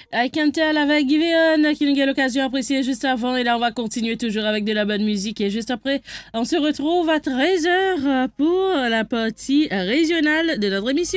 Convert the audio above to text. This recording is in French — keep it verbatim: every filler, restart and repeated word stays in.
I Can Tell avec Giveon qui nous a l'occasion d'apprécier juste avant. Et là, on va continuer toujours avec de la bonne musique. Et juste après, on se retrouve à treize heures pour la partie régionale de notre émission.